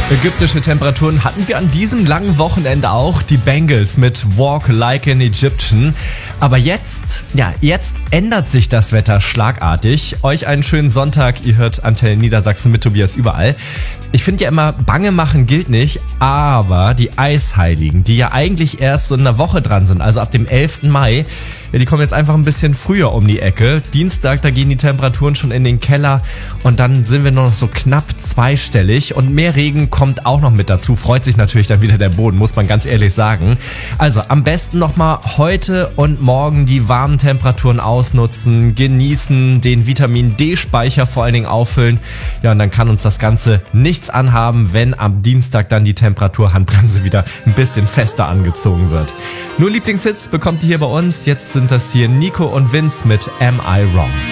Ägyptische Temperaturen hatten wir an diesem langen Wochenende auch. Die Bengals mit Walk Like an Egyptian. Aber jetzt ändert sich das Wetter schlagartig. Euch einen schönen Sonntag. Ihr hört Antenne Niedersachsen mit Tobias überall. Ich finde ja immer, Bange machen gilt nicht, aber die Eisheiligen, die ja eigentlich erst so in einer Woche dran sind, also ab dem 11. Mai, die kommen jetzt einfach ein bisschen früher um die Ecke. Dienstag, da gehen die Temperaturen schon in den Keller und dann sind wir nur noch so knapp zweistellig und mehr Regen kommt auch noch mit dazu. Freut sich natürlich dann wieder der Boden, muss man ganz ehrlich sagen. Also am besten nochmal heute und morgen die warmen Temperaturen ausnutzen, genießen, den Vitamin-D-Speicher vor allen Dingen auffüllen. Ja, und dann kann uns das Ganze nichts anhaben, wenn am Dienstag dann die Temperaturhandbremse wieder ein bisschen fester angezogen wird. Nur Lieblingshits bekommt ihr hier bei uns. Jetzt sind das hier Nico und Vince mit Am I Wrong?